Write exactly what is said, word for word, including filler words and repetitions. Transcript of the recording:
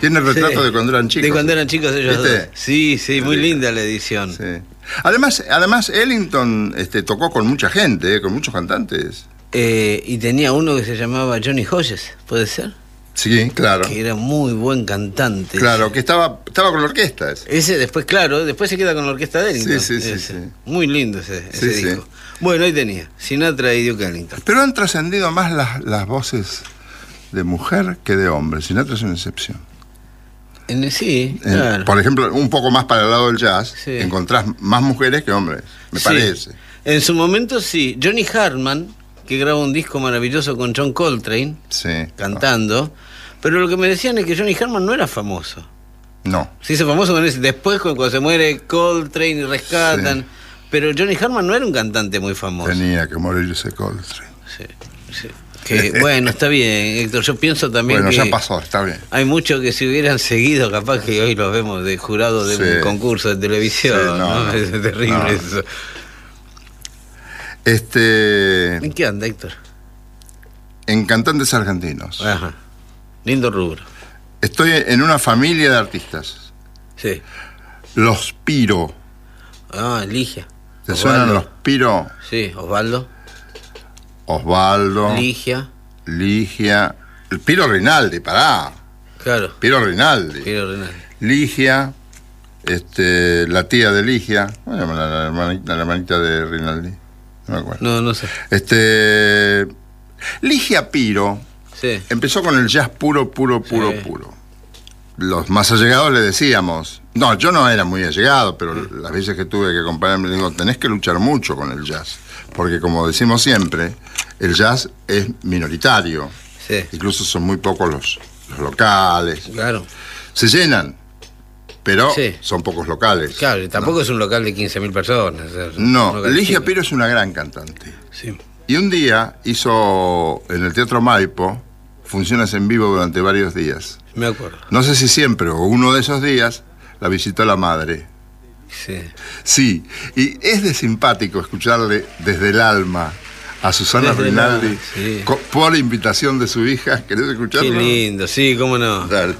Tiene el retrato Sí. de cuando eran chicos. De cuando eran chicos ellos ¿Viste? dos. Sí, sí, muy Sí. linda la edición. Sí. Además, además Ellington este, tocó con mucha gente, eh, con muchos cantantes. Eh, y tenía uno que se llamaba Johnny Hodges, ¿puede ser? Sí, claro. Que era muy buen cantante. Claro, que estaba, estaba con la orquesta. Ese. Ese después, claro, después se queda con la orquesta de Ellington. Sí, sí, sí, Ese. sí. Muy lindo ese, ese Sí, disco. sí. Bueno, ahí tenía, Sinatra y Duke Ellington. Pero han trascendido más las, las voces de mujer que de hombre. Sinatra es una excepción. En, sí, En- claro. Por ejemplo, un poco más para el lado del jazz, Sí. encontrás más mujeres que hombres, me Sí. parece. En su momento sí. Johnny Hartman, que graba un disco maravilloso con John Coltrane, Sí. cantando, pero lo que me decían es que Johnny Hartman no era famoso. No. Se hizo famoso con ese, después cuando se muere Coltrane y rescatan, Sí. pero Johnny Hartman no era un cantante muy famoso. Tenía que morirse Coltrane. Sí, sí. Que, bueno, está bien, Héctor, yo pienso también Bueno, que ya pasó, está bien. hay muchos que si hubieran seguido, capaz que hoy los vemos de jurado de Sí. un concurso de televisión, Sí, no, ¿no? no. Es terrible No. eso. Este, ¿En qué anda, Héctor? en cantantes argentinos. Ajá. Lindo rubro. Estoy en una familia de artistas. Sí. Los Piro. Ah, Ligia. ¿Te suenan Osvaldo. los Piro? Sí, Osvaldo. Osvaldo, Ligia. Ligia. El Piro Rinaldi, pará. Claro. Piro Rinaldi. Piro Renal. Ligia, este, la tía de Ligia. ¿Cómo se llama la, la hermanita, la hermanita de Rinaldi? No me acuerdo. No, no sé. Este, Ligia Piro Sí. empezó con el jazz puro, puro, puro, Sí. puro. Los más allegados le decíamos, no, yo no era muy allegado, pero las veces que tuve que acompañarme, le digo, tenés que luchar mucho con el jazz, porque como decimos siempre, el jazz es minoritario, Sí. incluso son muy pocos los, los locales, Claro. se llenan, pero Sí. son pocos locales. Claro, y tampoco ¿no? es un local de quince mil personas. es un No, local Ligia chico. Piro es una gran cantante. Sí. Y un día hizo en el Teatro Maipo funciones en vivo durante varios días. Me acuerdo. No sé si siempre o uno de esos días la visitó la madre. Sí. Sí, y es de simpático escucharle desde el alma a Susana Desde el Rinaldi alma, sí. co- por invitación de su hija. ¿Querés escucharlo? Qué lindo, sí, cómo no. Dale.